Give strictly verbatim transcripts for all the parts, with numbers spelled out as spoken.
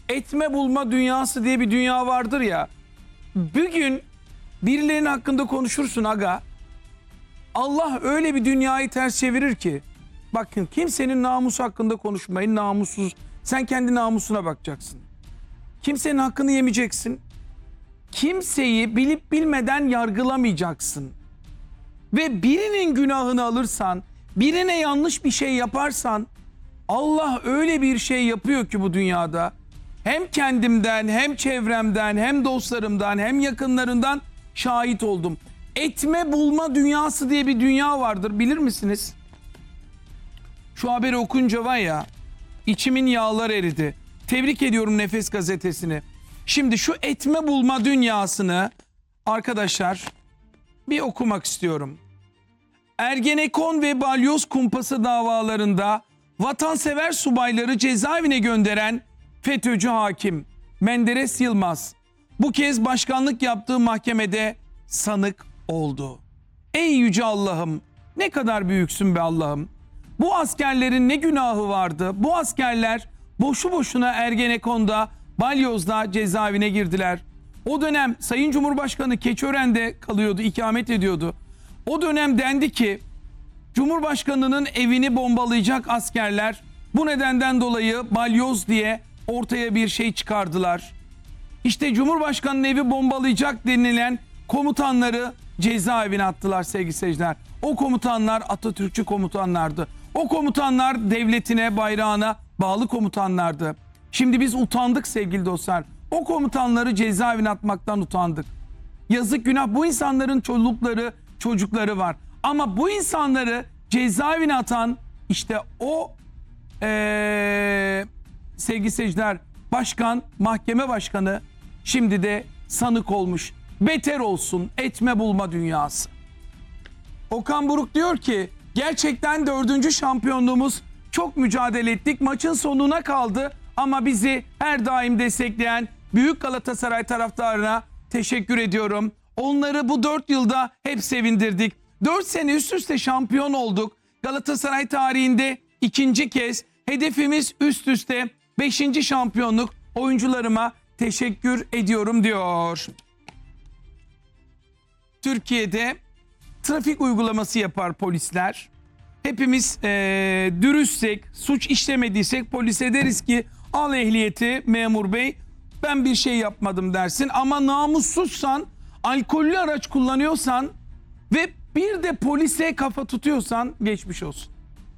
etme bulma dünyası diye bir dünya vardır ya. Bugün birilerinin hakkında konuşursun aga. Allah öyle bir dünyayı ters çevirir ki. Bakın, kimsenin namusu hakkında konuşmayın, namussuz. Sen kendi namusuna bakacaksın. Kimsenin hakkını yemeyeceksin. Kimseyi bilip bilmeden yargılamayacaksın. Ve birinin günahını alırsan, birine yanlış bir şey yaparsan, Allah öyle bir şey yapıyor ki bu dünyada. Hem kendimden, hem çevremden, hem dostlarımdan, hem yakınlarından şahit oldum. Etme bulma dünyası diye bir dünya vardır, bilir misiniz? Şu haberi okunca var ya, içimin yağlar eridi. Tebrik ediyorum Nefes gazetesini. Şimdi şu etme bulma dünyasını arkadaşlar bir okumak istiyorum. Ergenekon ve balyoz kumpası davalarında vatansever subayları cezaevine gönderen FETÖ'cü hakim Menderes Yılmaz bu kez başkanlık yaptığı mahkemede sanık oldu. Ey yüce Allah'ım, ne kadar büyüksün be Allah'ım. Bu askerlerin ne günahı vardı? Bu askerler boşu boşuna Ergenekon'da, Balyoz'da cezaevine girdiler. O dönem Sayın Cumhurbaşkanı Keçiören'de kalıyordu, ikamet ediyordu. O dönem dendi ki Cumhurbaşkanı'nın evini bombalayacak askerler bu nedenden dolayı Balyoz diye ortaya bir şey çıkardılar. İşte Cumhurbaşkanı'nın evi bombalayacak denilen komutanları cezaevine attılar sevgili seyirciler. O komutanlar Atatürkçü komutanlardı. O komutanlar devletine, bayrağına bağlı komutanlardı. Şimdi biz utandık sevgili dostlar. O komutanları cezaevine atmaktan utandık. Yazık, günah. Bu insanların çocukları, çocukları var. Ama bu insanları cezaevine atan işte o ee, sevgili seyirciler, başkan, mahkeme başkanı şimdi de sanık olmuş. Beter olsun etme bulma dünyası. Okan Buruk diyor ki gerçekten dördüncü şampiyonluğumuz, çok mücadele ettik. Maçın sonuna kaldı ama bizi her daim destekleyen büyük Galatasaray taraftarına teşekkür ediyorum. Onları bu dört yılda hep sevindirdik. dört sene üst üste şampiyon olduk. Galatasaray tarihinde ikinci kez, hedefimiz üst üste beşinci şampiyonluk. Oyuncularıma teşekkür ediyorum diyor. Türkiye'de trafik uygulaması yapar polisler. Hepimiz ee, dürüstsek, suç işlemediysek polise deriz ki al ehliyeti memur bey, ben bir şey yapmadım dersin. Ama namussuzsan, alkollü araç kullanıyorsan ve bir de polise kafa tutuyorsan geçmiş olsun.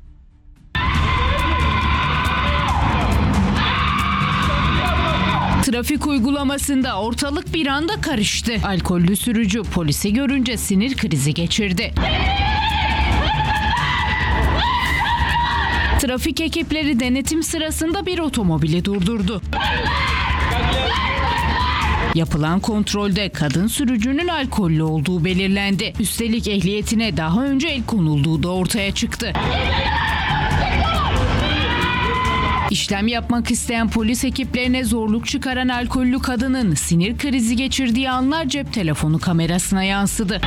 Trafik uygulamasında ortalık bir anda karıştı. Alkollü sürücü polisi görünce sinir krizi geçirdi. Trafik ekipleri denetim sırasında bir otomobili durdurdu. Yapılan kontrolde kadın sürücünün alkollü olduğu belirlendi. Üstelik ehliyetine daha önce el konulduğu da ortaya çıktı. İşlem yapmak isteyen polis ekiplerine zorluk çıkaran alkollü kadının sinir krizi geçirdiği anlar cep telefonu kamerasına yansıdı.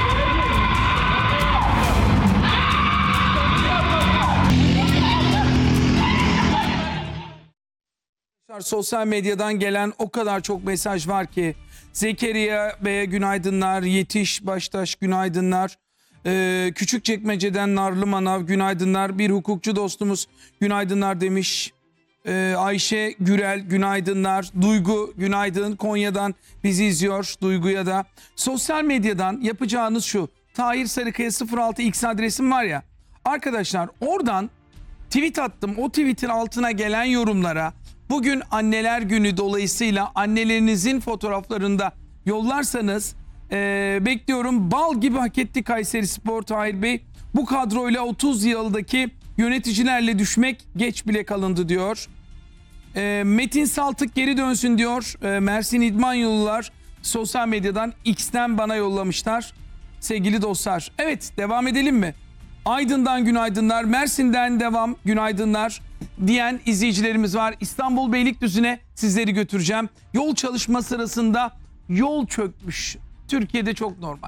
Sosyal medyadan gelen o kadar çok mesaj var ki. Zekeriya Bey'e günaydınlar, Yetiş Baştaş günaydınlar. Ee, Küçükçekmece'den Narlı Manav günaydınlar. Bir hukukçu dostumuz günaydınlar demiş. Ee, Ayşe Gürel günaydınlar. Duygu günaydın, Konya'dan bizi izliyor. Duygu'ya da. Sosyal medyadan yapacağınız şu: Tahir Sarıkaya sıfır altı X adresim var ya. Arkadaşlar oradan tweet attım. O tweetin altına gelen yorumlara bugün Anneler Günü dolayısıyla annelerinizin fotoğraflarını da yollarsanız ee, bekliyorum. Bal gibi hak etti Kayserispor Tahir Bey. Bu kadroyla otuz yıldaki yöneticilerle düşmek geç bile kalındı diyor. Ee, Metin Saltık geri dönsün diyor. Ee, Mersin İdman Yollular sosyal medyadan X'ten bana yollamışlar. Sevgili dostlar. Evet, devam edelim mi? Aydın'dan günaydınlar, Mersin'den devam günaydınlar diyen izleyicilerimiz var. İstanbul Beylikdüzü'ne sizleri götüreceğim. Yol çalışma sırasında yol çökmüş. Türkiye'de çok normal.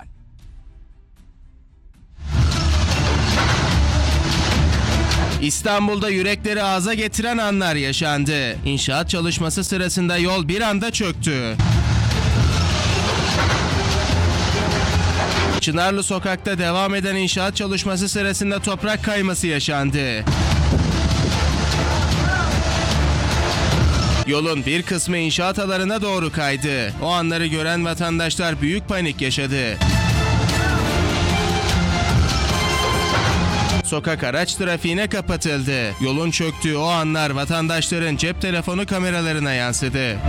İstanbul'da yürekleri ağza getiren anlar yaşandı. İnşaat çalışması sırasında yol bir anda çöktü. Çınarlı Sokak'ta devam eden inşaat çalışması sırasında toprak kayması yaşandı. Yolun bir kısmı inşaat alanına doğru kaydı. O anları gören vatandaşlar büyük panik yaşadı. Sokak araç trafiğine kapatıldı. Yolun çöktüğü o anlar vatandaşların cep telefonu kameralarına yansıdı.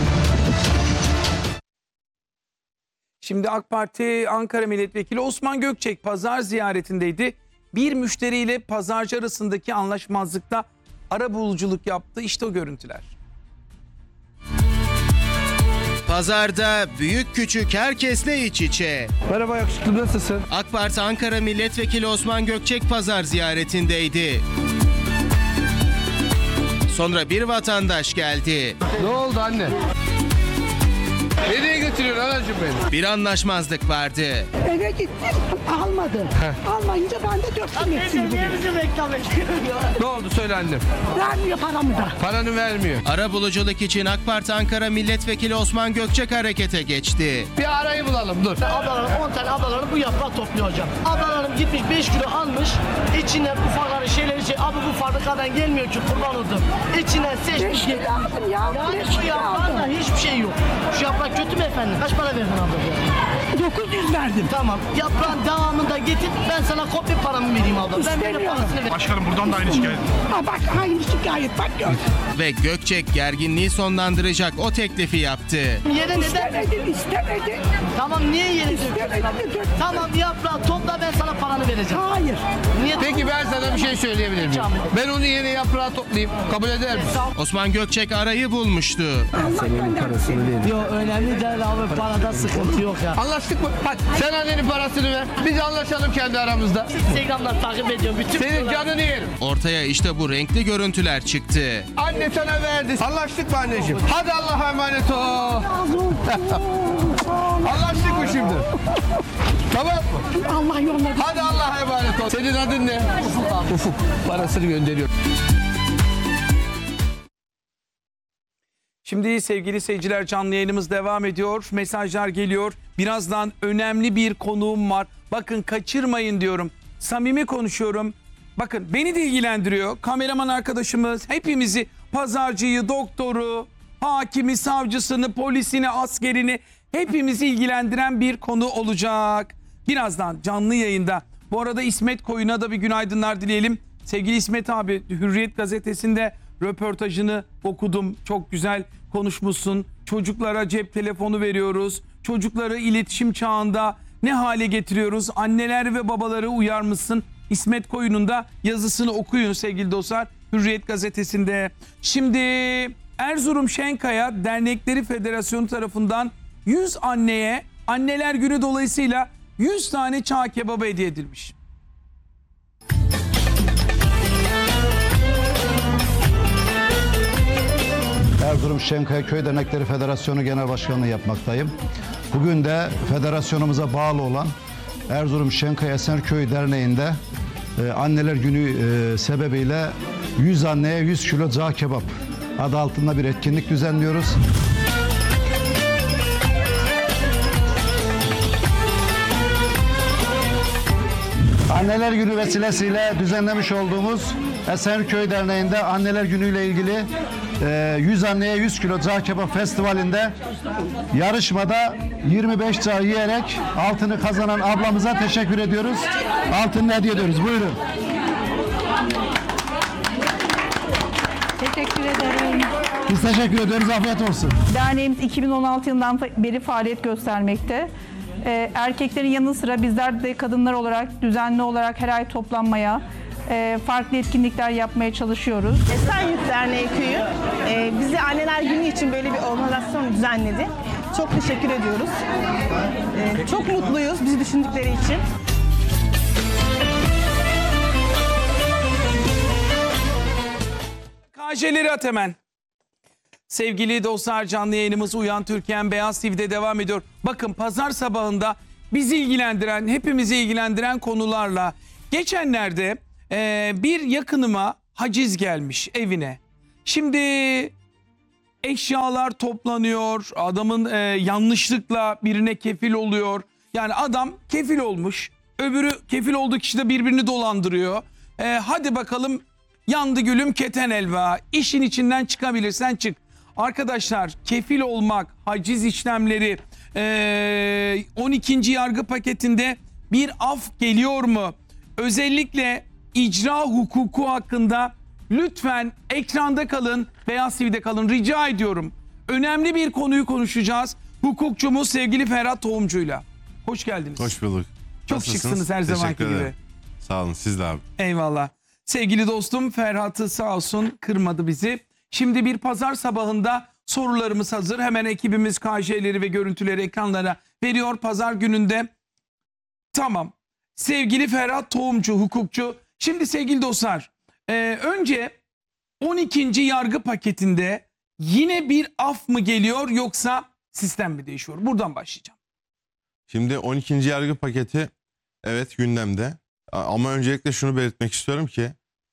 Şimdi AK Parti Ankara Milletvekili Osman Gökçek pazar ziyaretindeydi. Bir müşteriyle pazarcı arasındaki anlaşmazlıkta arabuluculuk yaptı. İşte o görüntüler. Pazarda büyük küçük herkesle iç içe. Merhaba yakışıklı, nasılsın? AK Parti Ankara Milletvekili Osman Gökçek pazar ziyaretindeydi. Sonra bir vatandaş geldi. Ne oldu anne? Nereye götürüyorsun anacığım beni? Bir anlaşmazlık vardı. Eve gittim almadı. Almayınca ben de döktüm hepsini buraya. Ne oldu söyle annem. Vermiyor paramı da. Paranı vermiyor. Arabuluculuk için AK Parti Ankara Milletvekili Osman Gökçek harekete geçti. Bir arayı bulalım dur. Ablalarım on tane ablalarım bu yaprak topluyor hocam. Ablalarım gitmiş beş kilo almış. İçinden ufakları şeyleri şey. Abi bu fabrikadan gelmiyor ki kurban oldum. İçinden seçmiş. Beş kilo aldım ya. Yani Beş bu kilo yaprağında aldım. hiçbir şey yok. Şu yaprak kötü mü efendim? Kaç para verdin abla bu? Dokuz yüz verdim. Tamam. Yaprağın devamında getir. Ben sana kopya paramı vereyim abla. Ben böyle İstemiyorum. parasını ver. Başkanım buradan da aynı şikayet. Ha bak aynı şikayet bak gör. Ve Gökçek gerginliği sonlandıracak o teklifi yaptı. Yere neden? İstemedin istemedin. Tamam niye yere döküyorsun İstemedin abla? de dök. Tamam yaprağı topla ben sana paranı vereceğim. Hayır. Niye? Peki ben sana bir şey söyleyebilir miyim? Ben onu yeni yaprağı toplayayım. Kabul eder misin? Osman Gökçek arayı bulmuştu. Senin parasını değil. Yok önemli değil abi. Parada sıkıntı yok ya. Anlaştık mı? Hadi sen annenin parasını ver. Biz anlaşalım kendi aramızda. Instagram'dan takip ediyorum. Bütün Senin videoları- canını yerim. Ortaya işte bu renkli görüntüler çıktı. Anne sana verdi. Anlaştık mı anneciğim? Hadi Allah'a emanet ol. Anlaştık mı şimdi? Tamam mı? Allah yoluna. Hadi Allah'a emanet ol. Senin adın ne? Ufuk abi. Ufuk. Parasını gönderiyorum. Şimdi sevgili seyirciler canlı yayınımız devam ediyor. Mesajlar geliyor. Birazdan önemli bir konuğum var. Bakın kaçırmayın diyorum. Samimi konuşuyorum. Bakın beni de ilgilendiriyor. Kameraman arkadaşımız hepimizi pazarcıyı, doktoru, hakimi, savcısını, polisini, askerini hepimizi ilgilendiren bir konu olacak. Birazdan canlı yayında. Bu arada İsmet Koyun'a da bir günaydınlar dileyelim. Sevgili İsmet abi Hürriyet gazetesinde röportajını okudum. Çok güzel konuşmuşsun. Çocuklara cep telefonu veriyoruz. Çocukları iletişim çağında ne hale getiriyoruz? Anneler ve babaları uyarmışsın. İsmet Koyun'un da yazısını okuyun sevgili dostlar. Hürriyet gazetesinde. Şimdi Erzurum Şenkaya Dernekleri Federasyonu tarafından yüz anneye Anneler Günü dolayısıyla yüz tane çağ kebabı hediye edilmiş. Erzurum Şenkaya Köy Dernekleri Federasyonu Genel Başkanlığı yapmaktayım. Bugün de federasyonumuza bağlı olan Erzurum Şenkaya Esenköy Derneği'nde e, Anneler Günü e, sebebiyle yüz anneye yüz kilo cağ kebap adı altında bir etkinlik düzenliyoruz. Anneler Günü vesilesiyle düzenlemiş olduğumuz Esenköy Derneği'nde Anneler Günü ile ilgili e, yüz anneye yüz kilo cağ kebap festivalinde yarışmada yirmi beş cağ yiyerek altını kazanan ablamıza teşekkür ediyoruz. Altını hediye ediyoruz. Buyurun. Teşekkür ederim. Biz teşekkür ediyoruz. Afiyet olsun. Derneğimiz iki bin on altı yılından beri faaliyet göstermekte. Ee, erkeklerin yanı sıra bizler de kadınlar olarak düzenli olarak her ay toplanmaya, e, farklı etkinlikler yapmaya çalışıyoruz. Esenyurt Derneği Köyü e, bize Anneler Günü için böyle bir organizasyon düzenledi. Çok teşekkür ediyoruz. E, çok mutluyuz bizi düşündükleri için. K J'leri at hemen. Sevgili dostlar canlı yayınımız Uyan Türkiye'm Beyaz T V'de devam ediyor. Bakın pazar sabahında bizi ilgilendiren, hepimizi ilgilendiren konularla. Geçenlerde Ee, bir yakınıma haciz gelmiş evine. Şimdi eşyalar toplanıyor. Adamın e, yanlışlıkla birine kefil oluyor. Yani adam kefil olmuş. Öbürü kefil olduğu kişi de birbirini dolandırıyor. Ee, hadi bakalım yandı gülüm keten elva. İşin içinden çıkabilirsen çık. Arkadaşlar kefil olmak, haciz işlemleri, e, on ikinci yargı paketinde bir af geliyor mu? Özellikle icra hukuku hakkında lütfen ekranda kalın, Beyaz T V'de kalın rica ediyorum. Önemli bir konuyu konuşacağız. Hukukçumuz sevgili Ferhat Tohumcu'yla. Hoş geldiniz. Hoş bulduk. Çok Nasılsınız? şıksınız her Teşekkür zamanki gibi. ederim. Sağ olun, siz de abi. Eyvallah. Sevgili dostum Ferhat'ı sağ olsun kırmadı bizi. Şimdi bir pazar sabahında sorularımız hazır. Hemen ekibimiz K J'leri ve görüntüleri ekranlara veriyor. Pazar gününde tamam. Sevgili Ferhat Tohumcu, hukukçu. Şimdi sevgili dostlar, e, önce on ikinci yargı paketinde yine bir af mı geliyor yoksa sistem mi değişiyor? Buradan başlayacağım. Şimdi on ikinci yargı paketi evet gündemde. Ama öncelikle şunu belirtmek istiyorum ki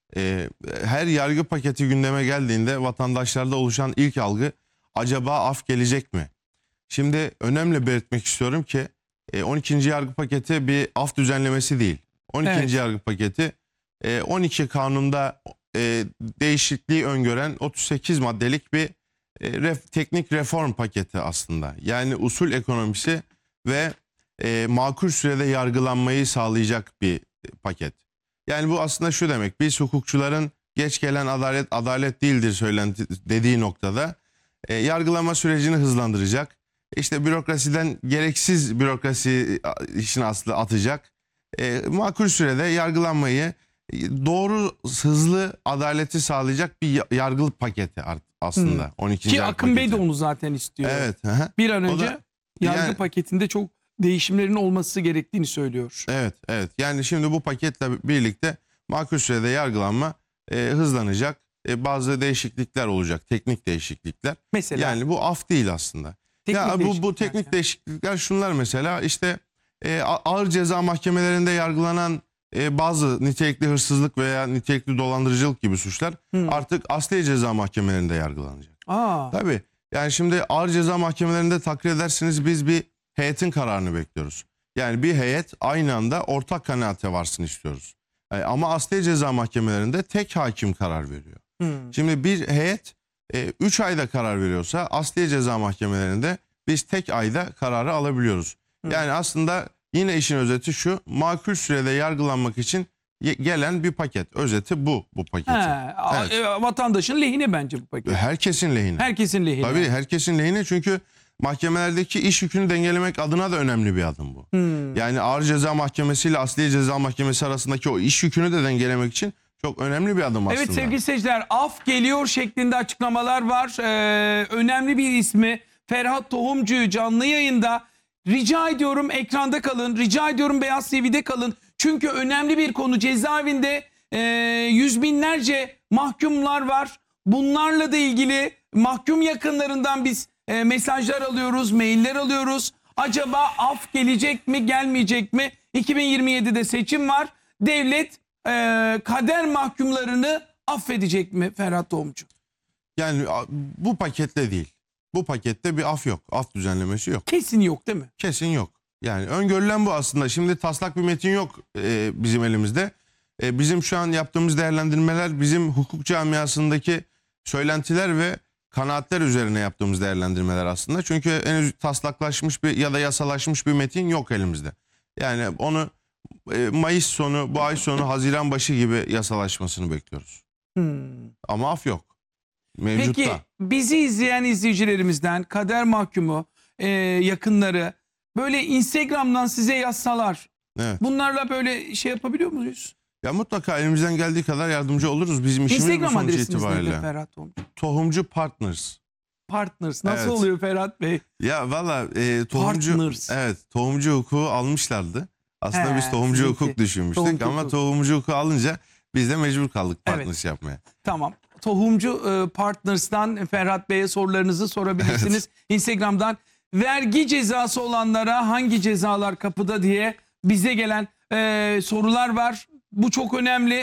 e, her yargı paketi gündeme geldiğinde vatandaşlarda oluşan ilk algı acaba af gelecek mi? Şimdi önemli belirtmek istiyorum ki e, on ikinci yargı paketi bir af düzenlemesi değil. on ikinci Evet. yargı paketi e, on iki kanunda e, değişikliği öngören otuz sekiz maddelik bir e, ref, teknik reform paketi aslında. Yani usul ekonomisi ve e, makul sürede yargılanmayı sağlayacak bir paket. Yani bu aslında şu demek: biz hukukçuların geç gelen adalet adalet değildir söylenti dediği noktada e, yargılama sürecini hızlandıracak. İşte bürokrasiden gereksiz bürokrasi işini aslı atacak. E, makul sürede yargılanmayı doğru, hızlı adaleti sağlayacak bir yargı paketi aslında. Hmm. on ikinci Ki Akın Bey de onu zaten istiyor. Evet. Aha. Bir an önce da, yargı yani, paketinde çok değişimlerin olması gerektiğini söylüyor. Evet, evet. Yani şimdi bu paketle birlikte makul sürede yargılanma e, hızlanacak. E, bazı değişiklikler olacak, teknik değişiklikler. Mesela? Yani bu af değil aslında. Teknik ya bu bu teknik yani. değişiklikler şunlar mesela işte e, ağır ceza mahkemelerinde yargılanan e, bazı nitelikli hırsızlık veya nitelikli dolandırıcılık gibi suçlar hmm. artık asliye ceza mahkemelerinde yargılanacak. Aa. Tabii. Yani şimdi ağır ceza mahkemelerinde takdir edersiniz biz bir heyetin kararını bekliyoruz. Yani bir heyet aynı anda ortak kanaate varsın istiyoruz. Yani ama asliye ceza mahkemelerinde tek hakim karar veriyor. Hmm. Şimdi bir heyet üç e, ayda karar veriyorsa asliye ceza mahkemelerinde biz tek ayda kararı alabiliyoruz. Hmm. Yani aslında yine işin özeti şu: makul sürede yargılanmak için gelen bir paket. Özeti bu bu paketin. He, evet. Vatandaşın lehine bence bu paket. Herkesin lehine. Herkesin lehine. Tabii herkesin lehine, çünkü mahkemelerdeki iş yükünü dengelemek adına da önemli bir adım bu. Hmm. Yani ağır ceza mahkemesi ile asliye ceza mahkemesi arasındaki o iş yükünü de dengelemek için çok önemli bir adım aslında. Evet sevgili seyirciler, af geliyor şeklinde açıklamalar var. Ee, önemli bir ismi Ferhat Tohumcu'yu canlı yayında rica ediyorum ekranda kalın. Rica ediyorum Beyaz T V'de kalın. Çünkü önemli bir konu. Cezaevinde e, yüz binlerce mahkumlar var. Bunlarla da ilgili mahkum yakınlarından biz e, mesajlar alıyoruz, mailler alıyoruz. Acaba af gelecek mi, gelmeyecek mi? iki bin yirmi yedide seçim var. Devlet e, kader mahkumlarını affedecek mi Ferhat Tohumcu? Yani bu paketle değil. Bu pakette bir af yok. Af düzenlemesi yok. Kesin yok değil mi? Kesin yok. Yani öngörülen bu aslında. Şimdi taslak bir metin yok e, bizim elimizde. E, bizim şu an yaptığımız değerlendirmeler bizim hukuk camiasındaki söylentiler ve kanaatler üzerine yaptığımız değerlendirmeler aslında. Çünkü henüz taslaklaşmış bir ya da yasalaşmış bir metin yok elimizde. Yani onu e, Mayıs sonu, bu ay sonu, Haziran başı gibi yasalaşmasını bekliyoruz. Hmm. Ama af yok. Mevcutta. Peki bizi izleyen izleyicilerimizden kader mahkumu e, yakınları böyle Instagram'dan size yazsalar, evet, bunlarla böyle şey yapabiliyor muyuz? Ya mutlaka elimizden geldiği kadar yardımcı oluruz. Bizim işimiz Instagram bu sonuç itibariyle. Nedir Ferhat Tohumcu? Tohumcu Partners. Partners nasıl evet. oluyor Ferhat Bey? Ya valla e, tohumcu, Partners. evet, tohumcu hukuku almışlardı. Aslında He, biz tohumcu sizinki. hukuk düşünmüştük Tohumcu ama hukuk. tohumcu hukuku alınca biz de mecbur kaldık Partners, evet, yapmaya. Tamam. Tohumcu e, Partners'tan Ferhat Bey'e sorularınızı sorabilirsiniz. Evet. Instagram'dan vergi cezası olanlara hangi cezalar kapıda diye bize gelen e, sorular var. Bu çok önemli.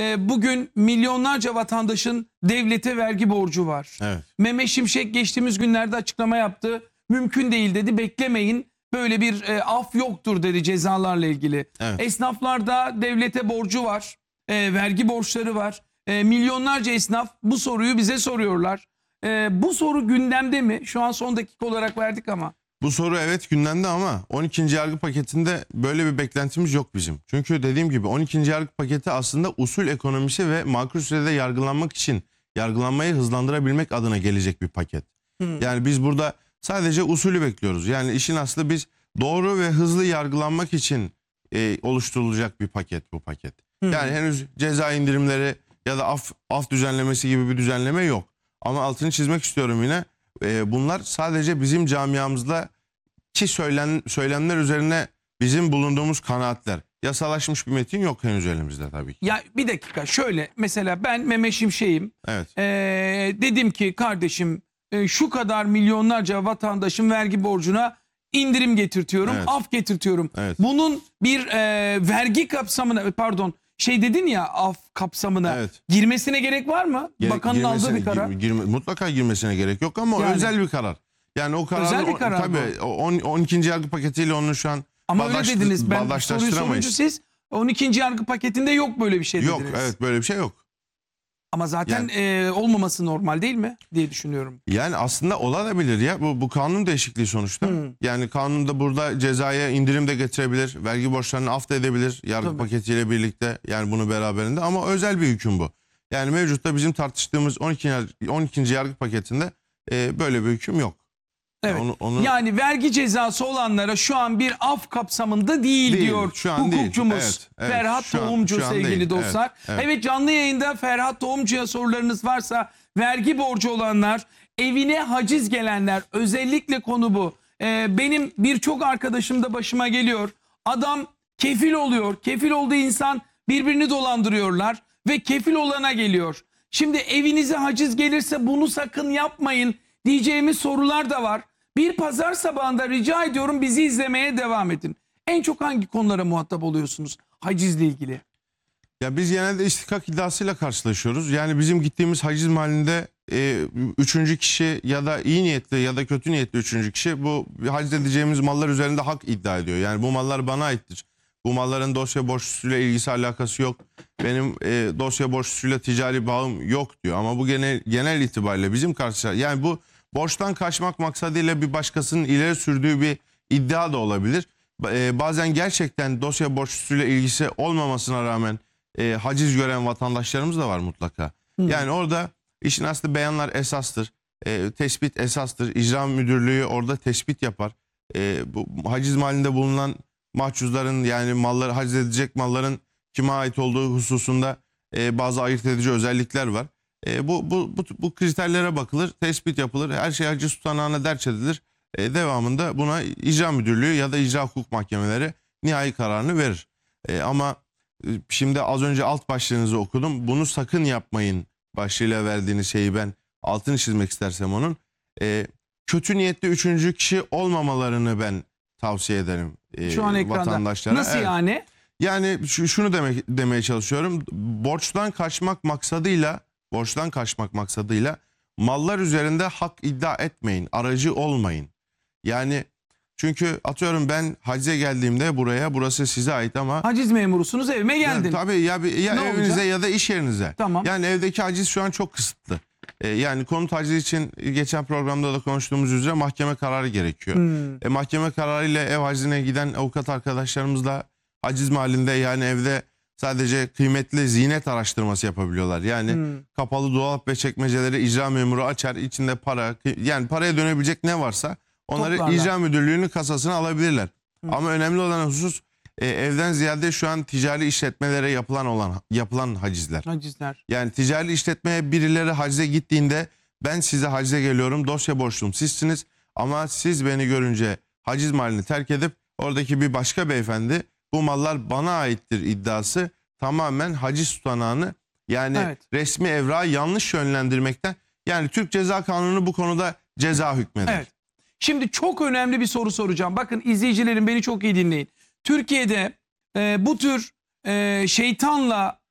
e, bugün milyonlarca vatandaşın devlete vergi borcu var. Evet. Mehmet Şimşek geçtiğimiz günlerde açıklama yaptı. Mümkün değil dedi, beklemeyin. Böyle bir e, af yoktur dedi cezalarla ilgili. Evet. Esnaflarda devlete borcu var. E, vergi borçları var. E, milyonlarca esnaf bu soruyu bize soruyorlar. E, bu soru gündemde mi? Şu an son dakika olarak verdik ama. Bu soru evet gündemde ama on ikinci yargı paketinde böyle bir beklentimiz yok bizim. Çünkü dediğim gibi on ikinci yargı paketi aslında usul ekonomisi ve makul sürede yargılanmak için yargılanmayı hızlandırabilmek adına gelecek bir paket. Hmm. Yani biz burada sadece usulü bekliyoruz. Yani işin aslı biz doğru ve hızlı yargılanmak için e, oluşturulacak bir paket bu paket. Hmm. Yani henüz ceza indirimleri ya da af, af düzenlemesi gibi bir düzenleme yok. Ama altını çizmek istiyorum yine. E, bunlar sadece bizim camiamızda ki söylen, söylemler üzerine bizim bulunduğumuz kanaatler. Yasalaşmış bir metin yok henüz elimizde tabii ki. Ya bir dakika şöyle, mesela ben Mehmet Şimşek'im. Evet. E, dedim ki kardeşim e, şu kadar milyonlarca vatandaşın vergi borcuna indirim getirtiyorum, Evet. af getirtiyorum. Evet. Bunun bir e, vergi kapsamına, pardon şey dedin ya, af kapsamına Evet. girmesine gerek var mı? Gerek- Bakanın aldığı girmesine- bir karar. girme- girme- mutlaka girmesine gerek yok ama o Yani. özel bir karar. Yani o karar, Özel bir o- karar tabii o on, on ikinci yargı paketiyle onu şu an Ama öyle bağdaştı- dediniz. Ben soruyu bağdaşlaştıramayız. sorunca siz on ikinci yargı paketinde yok böyle bir şey Yok dediniz. evet böyle bir şey yok. Ama zaten e, olmaması normal değil mi diye düşünüyorum. Yani aslında olabilir ya bu, bu kanun değişikliği sonuçta. Hmm. Yani kanunda burada cezaya indirim de getirebilir. Vergi borçlarını af da edebilir yargı Tabii. paketiyle birlikte, yani bunu beraberinde, ama özel bir hüküm bu. Yani mevcutta bizim tartıştığımız on iki on ikinci yargı paketinde e, böyle bir hüküm yok. Evet. Onu- onu- Yani vergi cezası olanlara şu an bir af kapsamında değil, Değil, diyor şu an değil. hukukçumuz Evet, evet, Ferhat şu an- Tohumcu şu an sevgili değil. dostlar. Evet, Evet, evet. canlı yayında Ferhat Tohumcu'ya sorularınız varsa, vergi borcu olanlar, evine haciz gelenler, özellikle konu bu. Ee, benim birçok arkadaşım da başıma geliyor. Adam kefil oluyor. Kefil olduğu insan birbirini dolandırıyorlar ve kefil olana geliyor. Şimdi evinize haciz gelirse bunu sakın yapmayın diyeceğimiz sorular da var. Bir pazar sabahında rica ediyorum bizi izlemeye devam edin. En çok hangi konulara muhatap oluyorsunuz hacizle ilgili? Ya biz genelde istikak iddiasıyla karşılaşıyoruz. Yani bizim gittiğimiz haciz mahallinde e, üçüncü kişi ya da iyi niyetli ya da kötü niyetli üçüncü kişi bu haciz edeceğimiz mallar üzerinde hak iddia ediyor. Yani bu mallar bana aittir. Bu malların dosya borçlusuyla ilgisi alakası yok. Benim e, dosya borçlusuyla ticari bağım yok diyor. Ama bu genel, genel itibariyle bizim karşı, yani bu borçtan kaçmak maksadıyla bir başkasının ileri sürdüğü bir iddia da olabilir. E, bazen gerçekten dosya borçlusuyla ilgisi olmamasına rağmen e, haciz gören vatandaşlarımız da var mutlaka. Hı. Yani orada işin aslı beyanlar esastır. E, tespit esastır. İcra müdürlüğü orada tespit yapar. E, bu haciz mahallinde bulunan mahcuzların, yani malları, haciz edecek malların kime ait olduğu hususunda e, bazı ayırt edici özellikler var. E, bu, bu, bu, bu kriterlere bakılır, tespit yapılır. Her şey haciz tutanağına derç edilir. E, devamında buna icra müdürlüğü ya da icra hukuk mahkemeleri nihai kararını verir. E, ama e, şimdi az önce alt başlığınızı okudum. Bunu sakın yapmayın başlığıyla verdiğiniz şeyi ben altını çizmek istersem onun. E, kötü niyetli üçüncü kişi olmamalarını ben tavsiye ederim e, Şu an ekranda. vatandaşlara. Nasıl Evet. yani? Yani şu- şunu demek demeye çalışıyorum. Borçtan kaçmak maksadıyla, borçtan kaçmak maksadıyla mallar üzerinde hak iddia etmeyin, aracı olmayın. Yani çünkü atıyorum ben hacize geldiğimde buraya, burası size ait ama Haciz memurusunuz, evime geldin. yani tabii ya, bir- ya Ne evinize olacak? ya da iş yerinize. Tamam. Yani evdeki haciz şu an çok kısıtlı. Ee, yani konut hacizi için geçen programda da konuştuğumuz üzere mahkeme kararı gerekiyor. Hmm. E, mahkeme kararıyla ev hacizine giden avukat arkadaşlarımızla haciz mahallinde, yani evde sadece kıymetli zinet araştırması yapabiliyorlar. Yani Hmm. kapalı dolap ve çekmeceleri icra memuru açar, içinde para, kı- yani paraya dönebilecek ne varsa onları Toplarlar. icra müdürlüğünün kasasına alabilirler. Ama önemli olan husus e, evden ziyade şu an ticari işletmelere yapılan olan yapılan hacizler. Hacizler. Yani ticari işletmeye birileri hacize gittiğinde, ben size hacize geliyorum, dosya borçlum sizsiniz ama siz beni görünce haciz mahallini terk edip oradaki bir başka beyefendi bu mallar bana aittir iddiası tamamen haciz tutanağını, yani Evet. resmi evrağı yanlış yönlendirmekten, yani Türk Ceza Kanunu bu konuda ceza hükmeder. Evet. Şimdi çok önemli bir soru soracağım. Bakın izleyicilerim, beni çok iyi dinleyin. Türkiye'de e, bu tür e, şeytanla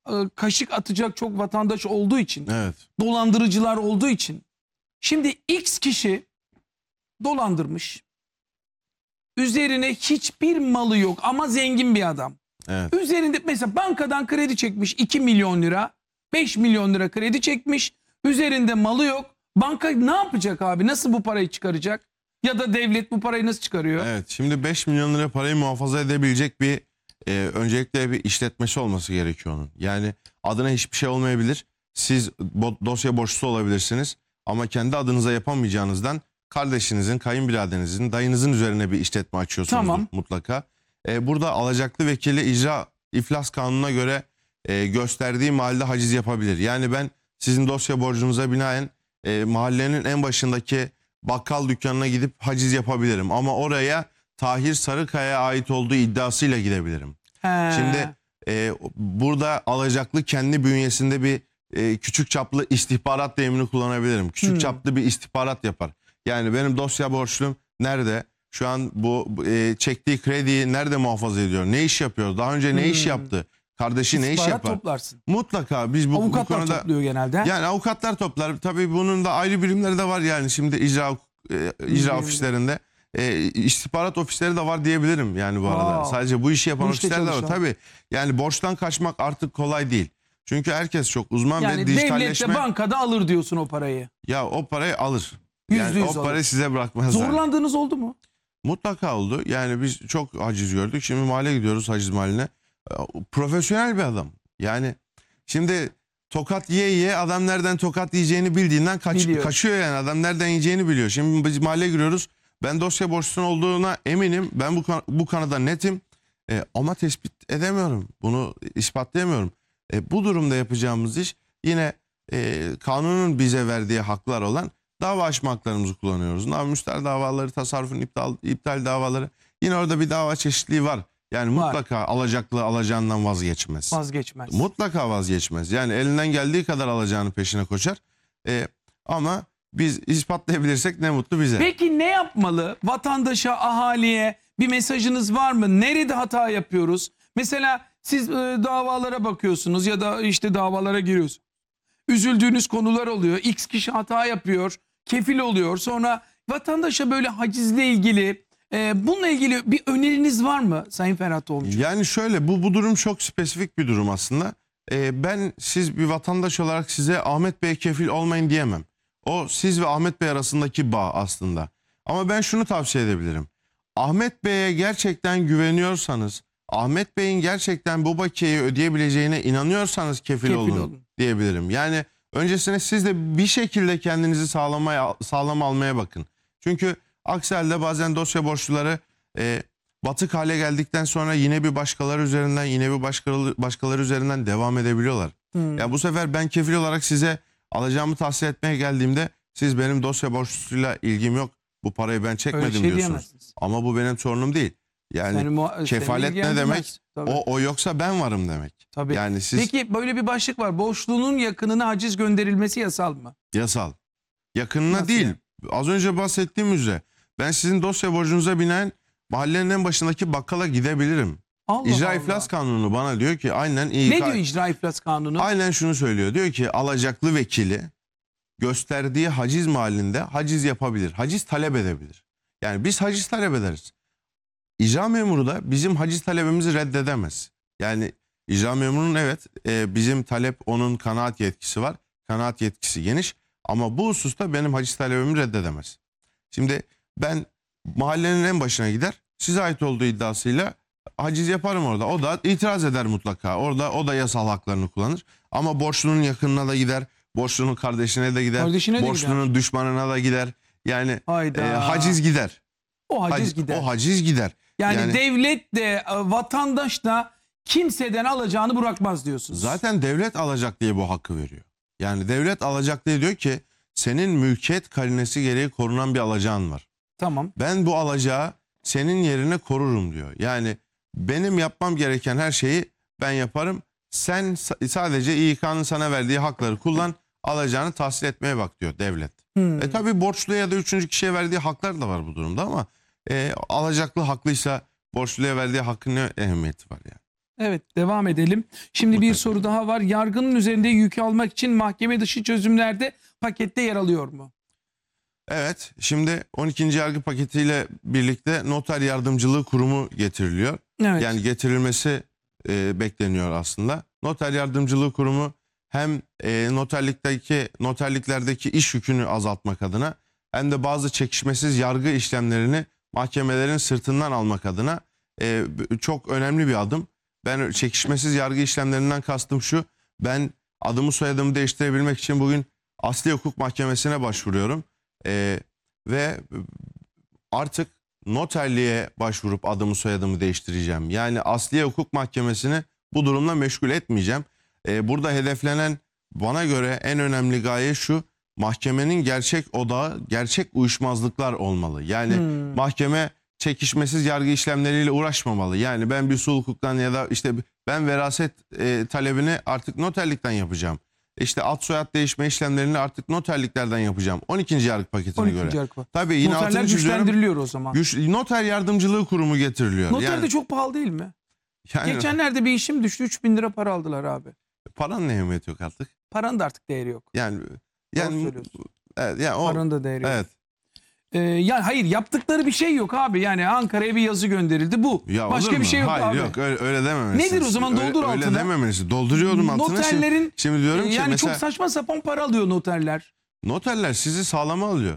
e, kaşık atacak çok vatandaş olduğu için, Evet. dolandırıcılar olduğu için. Şimdi X kişi dolandırmış. Üzerine hiçbir malı yok ama zengin bir adam. Evet. Üzerinde mesela bankadan kredi çekmiş iki milyon lira, beş milyon lira kredi çekmiş. Üzerinde malı yok. Banka ne yapacak abi? Nasıl bu parayı çıkaracak? Ya da devlet bu parayı nasıl çıkarıyor? Evet. Şimdi beş milyon lira parayı muhafaza edebilecek bir e, öncelikle bir işletmesi olması gerekiyor onun. Yani adına hiçbir şey olmayabilir. Siz bo- dosya borçlusu olabilirsiniz ama kendi adınıza yapamayacağınızdan kardeşinizin, kayınbiraderinizin, dayınızın üzerine bir işletme açıyorsunuz Tamam. mutlaka. E, burada alacaklı vekili icra iflas kanununa göre e, gösterdiği mahallede haciz yapabilir. Yani ben sizin dosya borcunuza binaen e, mahallenin en başındaki bakkal dükkanına gidip haciz yapabilirim. Ama oraya Tahir Sarıkaya'ya ait olduğu iddiasıyla gidebilirim. He. Şimdi e, burada alacaklı kendi bünyesinde bir e, küçük çaplı istihbarat deyimini kullanabilirim. Küçük Hmm. çaplı bir istihbarat yapar. Yani benim dosya borçlum nerede? Şu an bu e, çektiği krediyi nerede muhafaza ediyor? Ne iş yapıyor? Daha önce ne iş Hmm. yaptı? Kardeşi ne iş İstihbarat yapar? toplarsın. Mutlaka biz bu, bu Avukatlar konuda... topluyor genelde. Yani avukatlar toplar. Tabii bunun da ayrı birimleri de var yani. Şimdi icra e, icra ofislerinde e, istihbarat ofisleri de var diyebilirim yani bu arada. Wow. Sadece bu işi yapan Bu işte ofisler de var. çalışan. Tabii yani borçtan kaçmak artık kolay değil. Çünkü herkes çok uzman Yani ve devlet dijitalleşme. de bankada alır diyorsun o parayı. Ya o parayı alır. Yüzde Yani yüz o alır. parayı size bırakmazlar. Zorlandığınız oldu mu? Mutlaka oldu. Yani biz çok haciz gördük. Şimdi mahalle gidiyoruz haciz mahalline. E, Profesyonel bir adam. Yani şimdi tokat yiye yiye adam nereden tokat yiyeceğini bildiğinden kaç, Biliyor. kaçıyor yani. Adam nereden yiyeceğini biliyor. Şimdi biz mahalle giriyoruz. Ben dosya borçlusunun olduğuna eminim. Ben bu, kan- bu konuda netim. E, ama tespit edemiyorum. Bunu ispatlayamıyorum. E, bu durumda yapacağımız iş yine e, kanunun bize verdiği haklar olan dava açma haklarımızı kullanıyoruz. Namuslar davaları, tasarrufun iptal, iptal davaları. Yine orada bir dava çeşitliliği var. Yani Var. mutlaka alacaklı alacağından vazgeçmez. Vazgeçmez. Mutlaka vazgeçmez. Yani elinden geldiği kadar alacağını peşine koşar. E, ama biz ispatlayabilirsek ne mutlu bize. Peki ne yapmalı? Vatandaşa, ahaliye bir mesajınız var mı? Nerede hata yapıyoruz? Mesela siz e, davalara bakıyorsunuz ya da işte davalara giriyorsunuz. Üzüldüğünüz konular oluyor. X kişi hata yapıyor, kefil oluyor. Sonra vatandaşa böyle hacizle ilgili, e, bununla ilgili bir öneriniz var mı Sayın Ferhat Tohumcu? Yani şöyle bu bu durum çok spesifik bir durum aslında. Ee, ben siz bir vatandaş olarak size Ahmet Bey kefil olmayın diyemem. O siz ve Ahmet Bey arasındaki bağ aslında. Ama ben şunu tavsiye edebilirim. Ahmet Bey'e gerçekten güveniyorsanız, Ahmet Bey'in gerçekten bu bakiyeyi ödeyebileceğine inanıyorsanız kefil, Kefil olun, olun. diyebilirim. Yani öncesine siz de bir şekilde kendinizi sağlamaya, sağlam almaya bakın. Çünkü aksi halde bazen dosya borçluları e, batık hale geldikten sonra yine bir başkaları üzerinden yine bir başkaları, başkaları üzerinden devam edebiliyorlar. Hmm. Ya bu sefer ben kefil olarak size alacağımı tahsil etmeye geldiğimde siz benim dosya borçlusuyla ilgim yok. Bu parayı ben Öyle çekmedim şey diyorsunuz. diyemezsiniz. Ama bu benim sorunum değil. Yani Seni muha- seni kefalet ne ilgilendirmez. demek? Tabii. O, o yoksa ben varım demek. Tabii. Yani siz Peki böyle bir başlık var. Borçlunun yakınına haciz gönderilmesi yasal mı? yasal. Yakınına Nasıl değil. yani? Az önce bahsettiğim üzere ben sizin dosya borcunuza binaen mahallenin en başındaki bakkala gidebilirim. Allah İcra Allah. iflas kanunu bana diyor ki aynen iyi. Ne diyor icra iflas kanunu? Aynen şunu söylüyor. Diyor ki alacaklı vekili gösterdiği haciz mahallinde haciz yapabilir. Haciz talep edebilir. Yani biz haciz talep ederiz. İcra memuru da bizim haciz talebimizi reddedemez. Yani icra memurunun evet e, bizim talep onun kanaat yetkisi var. Kanaat yetkisi geniş. Ama bu hususta benim haciz talebimi reddedemez. Şimdi ben mahallenin en başına gider. Size ait olduğu iddiasıyla haciz yaparım orada. O da itiraz eder mutlaka. Orada o da yasal haklarını kullanır. Ama borçlunun yakınına da gider. Borçlunun kardeşine de gider. Kardeşine de borçlunun düşmanına da gider. Yani Hayda. e, haciz gider. O haciz Haciz- gider. O haciz gider. yani, yani- devlet de e, vatandaş da kimseden alacağını bırakmaz diyorsunuz. Zaten devlet alacak diye bu hakkı veriyor. Yani devlet alacak diye diyor ki senin mülkiyet karinesi gereği korunan bir alacağın var. Tamam. Ben bu alacağı senin yerine korurum diyor. Yani benim yapmam gereken her şeyi ben yaparım. Sen sa- sadece İK'nın sana verdiği hakları kullan, alacağını tahsil etmeye bak diyor devlet. Hmm. E tabi borçluya ya da üçüncü kişiye verdiği haklar da var bu durumda ama e, alacaklı haklıysa borçluya verdiği hakkın ne ehemmiyeti var yani. Evet, devam edelim. Şimdi bir soru daha var. Yargının üzerinde yükü almak için mahkeme dışı çözümlerde pakette yer alıyor mu? Evet, şimdi on ikinci yargı paketiyle birlikte noter yardımcılığı kurumu getiriliyor. Evet. Yani getirilmesi e, bekleniyor aslında. Noter yardımcılığı kurumu hem e, noterlikteki noterliklerdeki iş yükünü azaltmak adına hem de bazı çekişmesiz yargı işlemlerini mahkemelerin sırtından almak adına e, çok önemli bir adım. Ben çekişmesiz yargı işlemlerinden kastım şu: ben adımı soyadımı değiştirebilmek için bugün Asliye Hukuk Mahkemesi'ne başvuruyorum. Ee, ve artık noterliğe başvurup adımı soyadımı değiştireceğim. Yani Asliye Hukuk Mahkemesi'ni bu durumla meşgul etmeyeceğim. Ee, burada hedeflenen, bana göre en önemli gaye şu: mahkemenin gerçek odağı gerçek uyuşmazlıklar olmalı. Yani Hmm. mahkeme çekişmesiz yargı işlemleriyle uğraşmamalı. Yani ben bir usul hukuktan ya da işte ben veraset e, talebini artık noterlikten yapacağım. İşte ad soyad değişme işlemlerini artık noterliklerden yapacağım. on ikinci yargı paketine on ikinci göre. yargı. Tabii yine Noterler altını çiziyorum. güçlendiriliyor o zaman. Güç, noter yardımcılığı kurumu getiriliyor. Noter yani, de çok pahalı değil mi? yani Geçenlerde bir işim düştü, üç bin lira para aldılar abi. paranın ne hürmeti yok artık. Paranın da artık değeri yok. Yani Doğru yani söylüyorsun. evet, yani o, Paranın da değeri yok. evet. Ee, ya hayır, yaptıkları bir şey yok abi. Yani Ankara'ya bir yazı gönderildi. Bu. Ya Başka olur bir mu? şey yok Hayır, abi. yok öyle, öyle dememelisiniz. Nedir o zaman? Doldur öyle, altına. Öyle dememelisiniz. Dolduruyorum altına. Noterlerin Şimdi, şimdi diyorum e, ki yani mesela çok saçma sapan para alıyor noterler. noterler sizi sağlama alıyor.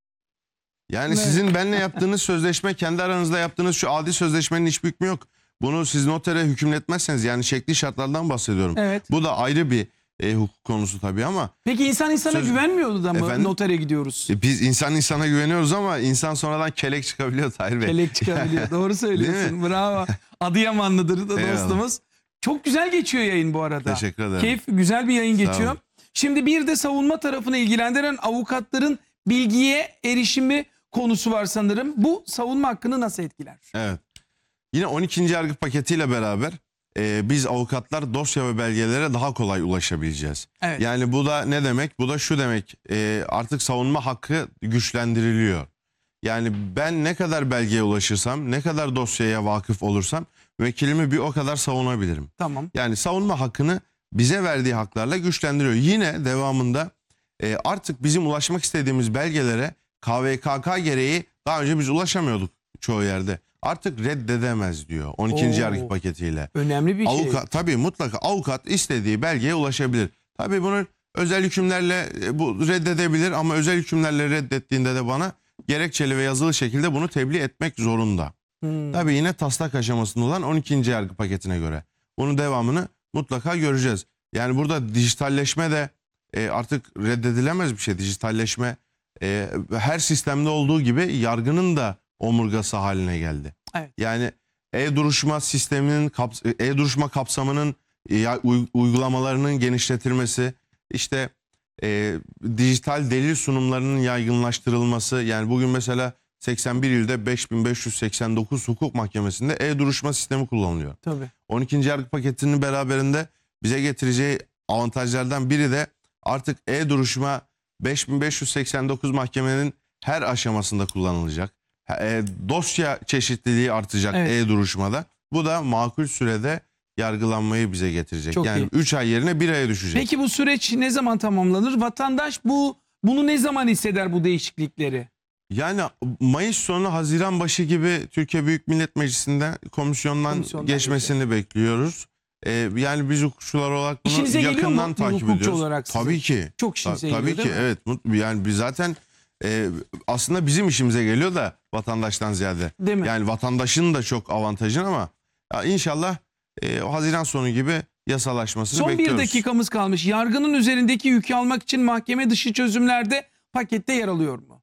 Yani Ne? sizin benimle yaptığınız sözleşme, kendi aranızda yaptığınız şu adi sözleşmenin hiçbir hükmü yok. Bunu siz notere hükümletmezseniz, yani şekli şartlardan bahsediyorum. Evet. Bu da ayrı bir e, hukuk konusu tabii ama Peki insan insana Söz- güvenmiyordu da mı Efendim? notere gidiyoruz? e, biz insan insana güveniyoruz ama insan sonradan kelek çıkabiliyor Tahir Bey. Kelek çıkabiliyor. Doğru söylüyorsun. Bravo. Adıyamanlıdır da Eyvallah. dostumuz. Çok güzel geçiyor yayın bu arada. Teşekkür ederim. Keyif, güzel bir yayın Sağ geçiyor. olun. Şimdi bir de savunma tarafını ilgilendiren avukatların bilgiye erişimi konusu var sanırım. Bu savunma hakkını nasıl etkiler? Evet. Yine on ikinci yargı paketiyle beraber e, biz avukatlar dosya ve belgelere daha kolay ulaşabileceğiz. Evet. Yani bu da ne demek? Bu da şu demek: e, artık savunma hakkı güçlendiriliyor. Yani ben ne kadar belgeye ulaşırsam, ne kadar dosyaya vakıf olursam vekilimi bir o kadar savunabilirim. Tamam. Yani savunma hakkını bize verdiği haklarla güçlendiriyor. Yine devamında e, artık bizim ulaşmak istediğimiz belgelere K V K K gereği daha önce biz ulaşamıyorduk çoğu yerde. Artık reddedemez diyor on ikinci Oo. yargı paketiyle. Önemli bir şey. Avukat, tabii mutlaka avukat istediği belgeye ulaşabilir. Tabii bunu özel hükümlerle e, bu reddedebilir ama özel hükümlerle reddettiğinde de bana gerekçeli ve yazılı şekilde bunu tebliğ etmek zorunda. Hmm. Tabii yine taslak aşamasında olan on ikinci yargı paketine göre. Bunun devamını mutlaka göreceğiz. Yani burada dijitalleşme de e, artık reddedilemez bir şey. Dijitalleşme e, her sistemde olduğu gibi yargının da omurgası haline geldi. Evet. Yani e-duruşma sisteminin, kaps- e-duruşma kapsamının e, ya- uy- uygulamalarının genişletilmesi, işte e, dijital delil sunumlarının yaygınlaştırılması. Yani bugün mesela seksen bir ilde beş bin beş yüz seksen dokuz hukuk mahkemesinde e-duruşma sistemi kullanılıyor. Tabii. on ikinci yargı paketinin beraberinde bize getireceği avantajlardan biri de artık e-duruşma beş bin beş yüz seksen dokuz mahkemenin her aşamasında kullanılacak. E, dosya çeşitliliği artacak Evet. e-duruşmada. Bu da makul sürede yargılanmayı bize getirecek. Çok yani iyi. üç ay yerine bir aya düşecek. Peki bu süreç ne zaman tamamlanır? Vatandaş bu bunu ne zaman hisseder, bu değişiklikleri? Yani Mayıs sonu Haziran başı gibi Türkiye Büyük Millet Meclisi'nden komisyondan, Komisyondan geçmesini bekliyoruz. Ee, yani biz hukukçular olarak bunu İşinize geliyor yakından mu takip hukukçu ediyoruz. olarak sizin? Tabii ki. Çok Ta- işinize tabii geliyor ki değil mi? evet. Mut- Yani biz zaten e, aslında bizim işimize geliyor da vatandaştan ziyade. Değil mi? Yani vatandaşın da çok avantajın ama ya inşallah e, Haziran sonu gibi yasalaşmasını Son bekliyoruz. bir dakikamız kalmış. Yargının üzerindeki yükü almak için mahkeme dışı çözümlerde pakette yer alıyor mu?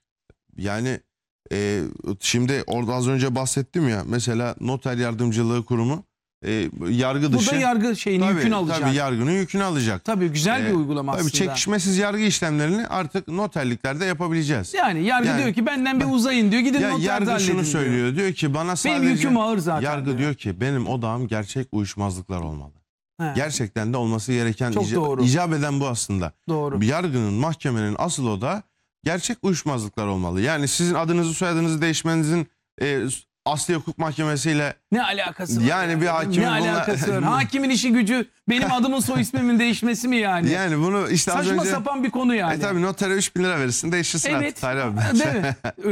Yani e, şimdi orada az önce bahsettim ya, mesela noter yardımcılığı kurumu e, yargı Bu dışı. da yargı şeyini Tabii, yükünü alacak. Tabii yargının yükünü alacak. Tabii güzel bir Ee, uygulama Tabii aslında. çekişmesiz yargı işlemlerini artık noterliklerde yapabileceğiz. Yani yargı Yani- diyor ki benden bir uzayın diyor. Gidin Ya noterde yargı halledin şunu diyor. söylüyor, diyor ki bana sadece... Benim yüküm ağır zaten Yargı diyor. diyor ki benim odağım gerçek uyuşmazlıklar olmalı. He, Gerçekten de olması gereken, Çok ica- doğru. icap eden bu aslında. doğru. Yargının, mahkemenin asıl odağı gerçek uyuşmazlıklar olmalı. Yani sizin adınızı soyadınızı değişmenizin e, Asli Hukuk Mahkemesi'yle Ne alakası var? Yani bir hakimin Ne bununla- alakası var? Hakimin işi gücü benim adımın soy ismimin değişmesi mi yani? yani bunu işte az Saçma önce sapan bir konu yani. E tabii notere üç bin lira verirsin değişirsin Evet. artık Tahir abi. Değil mi?